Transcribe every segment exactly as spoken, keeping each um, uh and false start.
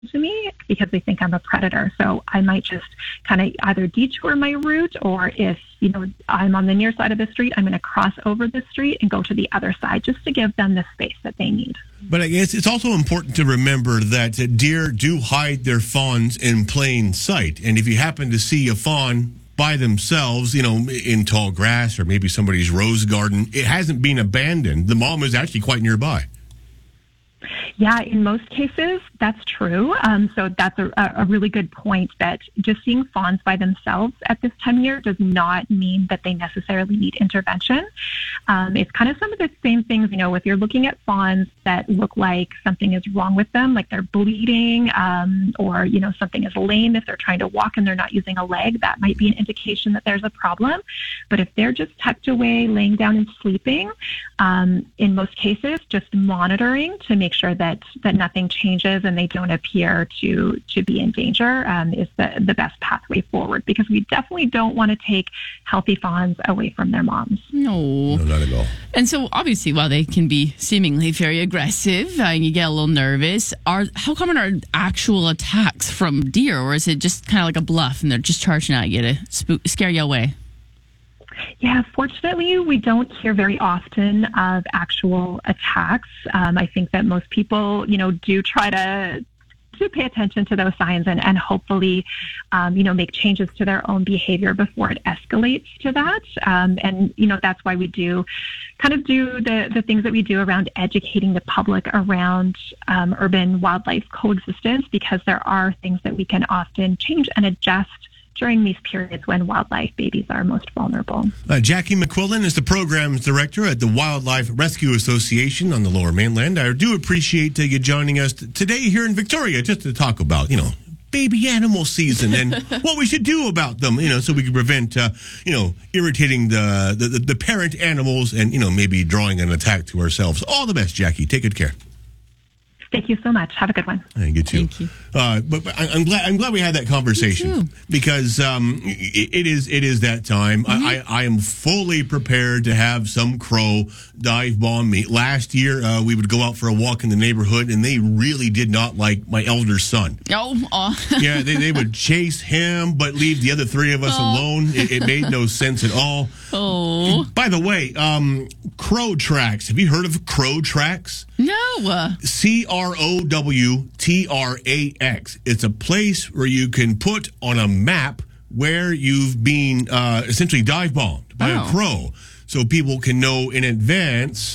to me because they think I'm a predator. So I might just kind of either detour my route, or if, you know, I'm on the near side of the street, I'm going to cross over the street and go to the other side just to give them the space that they need. But I guess it's also important to remember that deer do hide their fawns in plain sight. And if you happen to see a fawn by themselves, you know, in tall grass or maybe somebody's rose garden, it hasn't been abandoned. The mom is actually quite nearby. Yeah, in most cases, that's true. Um, so that's a, a really good point, that just seeing fawns by themselves at this time of year does not mean that they necessarily need intervention. Um, it's kind of some of the same things, you know, if you're looking at fawns that look like something is wrong with them, like they're bleeding, um, or, you know, something is lame, if they're trying to walk and they're not using a leg, that might be an indication that there's a problem. But if they're just tucked away, laying down and sleeping, um, in most cases, just monitoring to make sure that that nothing changes and they don't appear to to be in danger um, is the, the best pathway forward, because we definitely don't want to take healthy fawns away from their moms. No. No, not at all. And so obviously, while they can be seemingly very aggressive uh, and you get a little nervous, are how common are actual attacks from deer, or is it just kind of like a bluff and they're just charging at you to spook, scare you away? Yeah, fortunately, we don't hear very often of actual attacks. Um, I think that most people, you know, do try to to pay attention to those signs and, and hopefully, um, you know, make changes to their own behavior before it escalates to that. Um, and, you know, that's why we do kind of do the, the things that we do around educating the public around um, urban wildlife coexistence, because there are things that we can often change and adjust during these periods when wildlife babies are most vulnerable. Uh, Jackie McQuillan is the programs director at the Wildlife Rescue Association on the Lower Mainland. I do appreciate uh, you joining us t- today here in Victoria just to talk about, you know, baby animal season and what we should do about them, you know, so we can prevent, uh, you know, irritating the, the, the parent animals and, you know, maybe drawing an attack to ourselves. All the best, Jackie. Take good care. Thank you so much. Have a good one. Thank you too. Thank you. Uh, but, but I'm glad I'm glad we had that conversation, because um, it, it is it is that time. Mm-hmm. I, I am fully prepared to have some crow dive bomb me. Last year, uh, we would go out for a walk in the neighborhood, and they really did not like my elder son. Oh, oh. Yeah, they, they would chase him, but leave the other three of us oh. alone. It, it made no sense at all. Oh. By the way, um, crow tracks. Have you heard of crow tracks? No. C R O W T R A X. It's a place where you can put on a map where you've been uh, essentially dive bombed by oh. a crow, so people can know in advance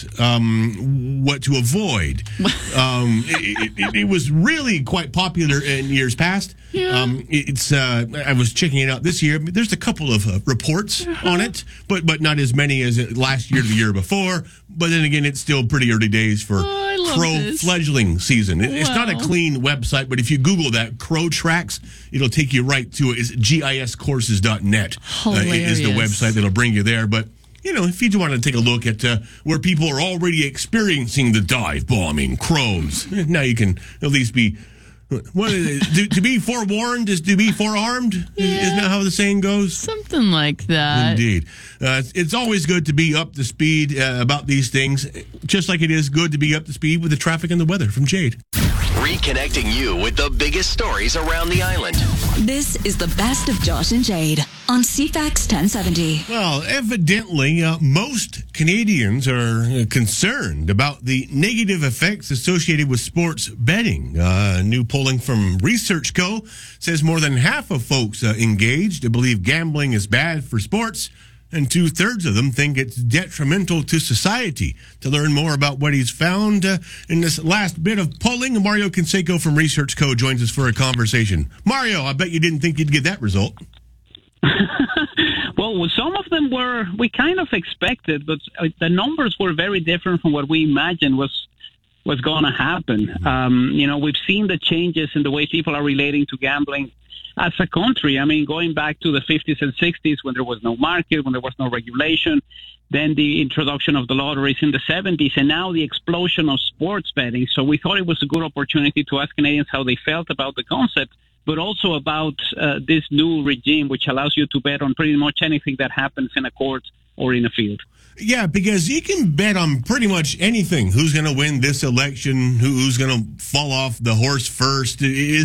um, what to avoid. um, it, it, it was really quite popular in years past. Yeah. Um, it's. Uh, I was checking it out this year. There's a couple of uh, reports uh-huh. on it, but but not as many as last year or the year before. But then again, it's still pretty early days for oh, crow this. fledgling season. It, wow. It's not a clean website, but if you Google that, crow tracks, it'll take you right to it. It's gis courses dot net uh, is the website that'll bring you there. But you know, if you do want to take a look at uh, where people are already experiencing the dive bombing crows, now you can at least be. What is it? to, to be forewarned is to be forearmed? Yeah. Isn't that how the saying goes? Something like that. Indeed. Uh, it's always good to be up to speed uh, about these things, just like it is good to be up to speed with the traffic and the weather. From Jade. Reconnecting you with the biggest stories around the island. This is the best of Josh and Jade on C FAX ten seventy. Well, evidently, uh, most Canadians are uh, concerned about the negative effects associated with sports betting. Uh, new polling from Research Co. says more than half of folks uh, engaged believe gambling is bad for sports, and two-thirds of them think it's detrimental to society. To learn more about what he's found uh, in this last bit of polling, Mario Canseco from Research Co. joins us for a conversation. Mario, I bet you didn't think you'd get that result. Well, some of them were, we kind of expected, but the numbers were very different from what we imagined was was going to happen. Um, you know, we've seen the changes in the way people are relating to gambling as a country. I mean, going back to the fifties and sixties when there was no market, when there was no regulation, then the introduction of the lotteries in the seventies, and now the explosion of sports betting. So we thought it was a good opportunity to ask Canadians how they felt about the concept, but also about uh, this new regime, which allows you to bet on pretty much anything that happens in a court or in a field. Yeah, because you can bet on pretty much anything. Who's going to win this election? Who's going to fall off the horse first? It